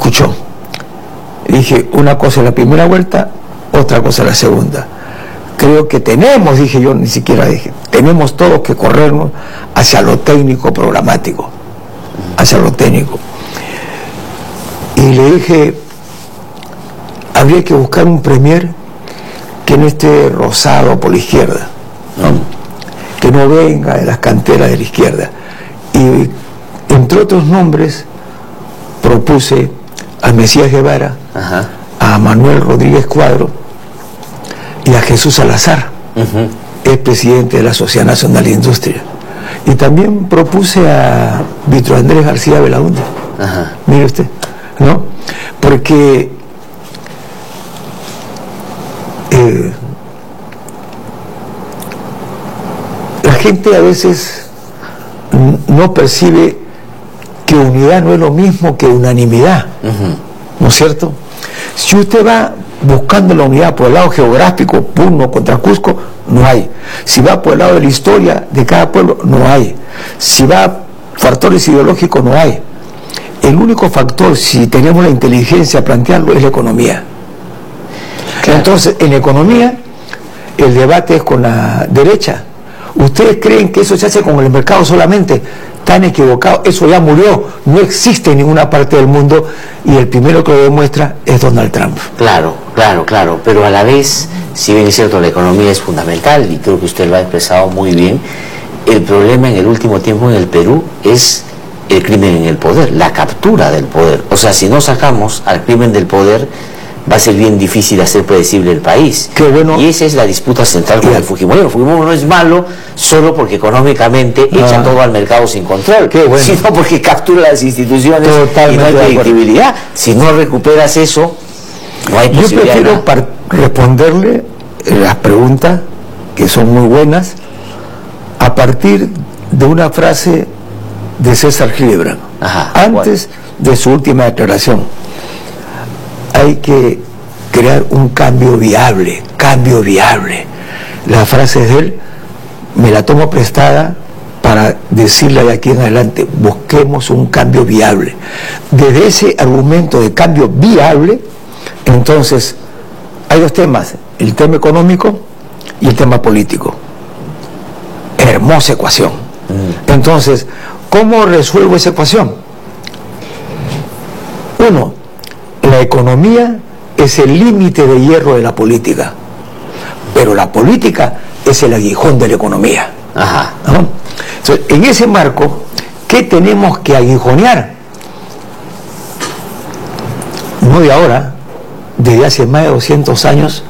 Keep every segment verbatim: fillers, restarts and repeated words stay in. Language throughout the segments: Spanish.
escuchó. Dije, una cosa es la primera vuelta, otra cosa es la segunda. Creo que tenemos, dije yo, ni siquiera dije, tenemos todos que corrernos hacia lo técnico programático, hacia lo técnico. Y le dije, habría que buscar un premier que no esté rosado por la izquierda, ¿no? Que no venga de las canteras de la izquierda. Y entre otros nombres propuse a Mesías Guevara, Ajá. a Manuel Rodríguez Cuadro y a Jesús Salazar, uh-huh. es presidente de la Sociedad Nacional de Industria. Y también propuse a Víctor Andrés García Belaúnde. Ajá. Mire usted, ¿no? Porque eh, la gente a veces no percibe que unidad no es lo mismo que unanimidad, uh-huh. ¿no es cierto? Si usted va buscando la unidad por el lado geográfico, Puno contra Cusco, no hay. Si va por el lado de la historia de cada pueblo, no hay. Si va factores ideológicos, no hay. El único factor, si tenemos la inteligencia a plantearlo, es la economía. Claro. Entonces, en economía, el debate es con la derecha. ¿Ustedes creen que eso se hace con el mercado solamente? Tan equivocado, eso ya murió, no existe en ninguna parte del mundo, y el primero que lo demuestra es Donald Trump. Claro, claro, claro, pero a la vez, si bien es cierto, la economía es fundamental, y creo que usted lo ha expresado muy bien, el problema en el último tiempo en el Perú es el crimen en el poder, la captura del poder. O sea, si no sacamos al crimen del poder, va a ser bien difícil hacer predecible el país. Qué bueno. Y esa es la disputa central con el Fujimorismo. El Fujimorismo no es malo solo porque económicamente ah. echa todo al mercado sin control, Qué bueno. sino porque captura las instituciones Totalmente y no hay credibilidad. Si no recuperas eso, no hay posibilidad. Yo prefiero responderle las preguntas, que son muy buenas, a partir de una frase de César Hildebrand, Ajá, antes bueno. de su última declaración. Hay que crear un cambio viable, cambio viable. La frase de él me la tomo prestada para decirle de aquí en adelante, busquemos un cambio viable. Desde ese argumento de cambio viable, entonces, hay dos temas, el tema económico y el tema político. Hermosa ecuación. Entonces, ¿cómo resuelvo esa ecuación? Uno, la economía es el límite de hierro de la política, pero la política es el aguijón de la economía. Ajá. ¿No? Entonces, en ese marco, ¿qué tenemos que aguijonear? No de ahora, desde hace más de doscientos años,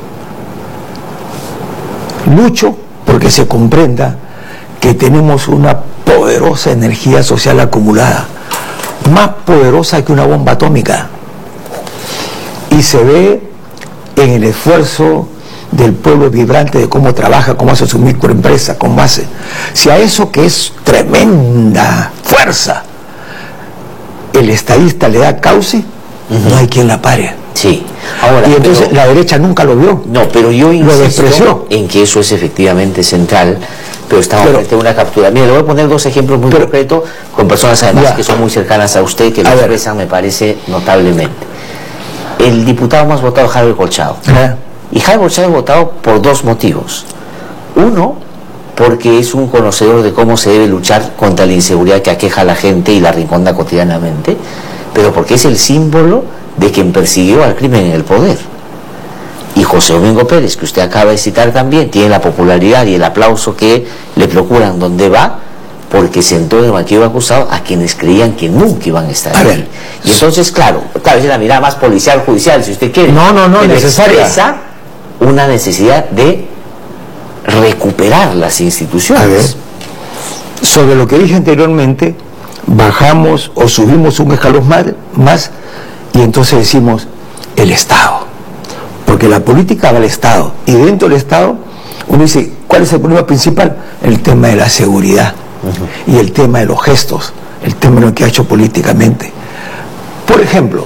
lucho porque se comprenda que tenemos una poderosa energía social acumulada, más poderosa que una bomba atómica. Y se ve en el esfuerzo del pueblo vibrante de cómo trabaja, cómo hace su microempresa, cómo hace. Si a eso que es tremenda fuerza, el estadista le da cauce, uh-huh. no hay quien la pare. Sí. Ahora, y entonces pero, la derecha nunca lo vio. No, pero yo insisto en que eso es efectivamente central, pero estamos frente a una captura. Mira, le voy a poner dos ejemplos muy pero, concretos con personas además ya. que son muy cercanas a usted, que lo expresan, me parece, notablemente. El diputado más votado, Javier Corchado. ¿Eh? Y Javier Corchado es votado por dos motivos. Uno, porque es un conocedor de cómo se debe luchar contra la inseguridad que aqueja a la gente y la rinconda cotidianamente, pero porque es el símbolo de quien persiguió al crimen en el poder. Y José Domingo Pérez, que usted acaba de citar también, tiene la popularidad y el aplauso que le procuran donde va, porque sentó en el banquillo acusado a quienes creían que nunca iban a estar ahí. Y entonces, claro, claro, es la mirada más policial, judicial, si usted quiere. No, no, no, pero necesaria. expresa una necesidad de recuperar las instituciones. A ver, sobre lo que dije anteriormente, bajamos o subimos un escalón más, más y entonces decimos el Estado. Porque la política va al Estado. Y dentro del Estado, uno dice, ¿cuál es el problema principal? El tema de la seguridad. Uh-huh. Y el tema de los gestos, el tema de lo que ha hecho políticamente. Por ejemplo,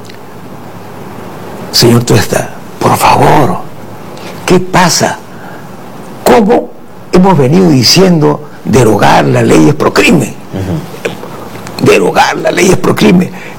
señor Tuesta, por favor, ¿qué pasa? ¿Cómo hemos venido diciendo derogar las leyes pro crimen? Uh-huh. Derogar las leyes pro crimen.